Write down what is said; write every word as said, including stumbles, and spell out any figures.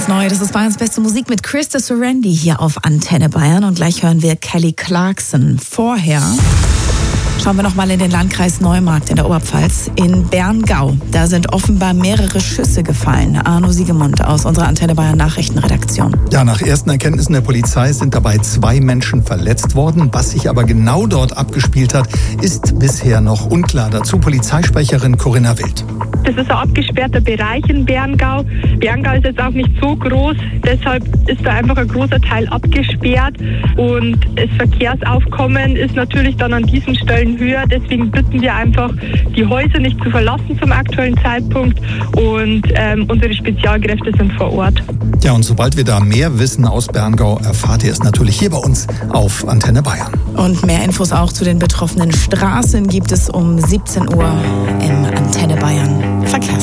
neu. Das ist Bayerns beste Musik mit Christa Surrendi hier auf Antenne Bayern. Und gleich hören wir Kelly Clarkson. Vorher schauen wir noch mal in den Landkreis Neumarkt in der Oberpfalz. In Berngau, da sind offenbar mehrere Schüsse gefallen. Arno Siegemund aus unserer Antenne Bayern Nachrichtenredaktion. Ja, nach ersten Erkenntnissen der Polizei sind dabei zwei Menschen verletzt worden. Was sich aber genau dort abgespielt hat, ist bisher noch unklar. Dazu Polizeisprecherin Corinna Wild. Das ist ein abgesperrter Bereich in Berngau. Berngau ist jetzt auch nicht so groß, deshalb ist da einfach ein großer Teil abgesperrt und das Verkehrsaufkommen ist natürlich dann an diesen Stellen höher. Deswegen bitten wir einfach, die Häuser nicht zu verlassen zum aktuellen Zeitpunkt und ähm, unsere Spezialkräfte sind vor Ort. Ja, und sobald wir da mehr wissen aus Berngau, erfahrt ihr es natürlich hier bei uns auf Antenne Bayern. Und mehr Infos auch zu den betroffenen Straßen gibt es um siebzehn Uhr im Antenne Bayern Verkehrs.